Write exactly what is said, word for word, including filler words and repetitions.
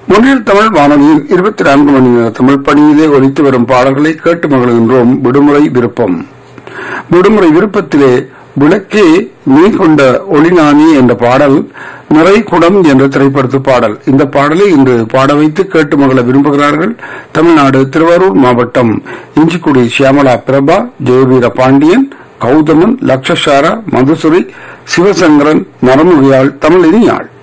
முன்னில் தமிழ் வானொலியில் இருபத்தி நான்கு மணி நேர தமிழ் பணியிலே ஒலித்து வரும் பாடல்களை கேட்டு மகிழ்கின்றோம். விடுமுறை விருப்பம். விடுமுறை விருப்பத்திலே விளக்கே நீ கொண்ட ஒளிநாணி என்ற பாடல் நிறை குடம் என்ற திரைப்படத்து பாடல். இந்த பாடலை இன்று பாட வைத்து கேட்டு மகள விரும்புகிறார்கள். தமிழ்நாடு திருவாரூர் மாவட்டம் இஞ்சிக்குடி சியாமலா பிரபா, ஜெயவீர பாண்டியன், கௌதமன், லக்ஷசாரா, மதுசுரி, சிவசங்கரன், நரமுகியாள், தமிழினியாள்.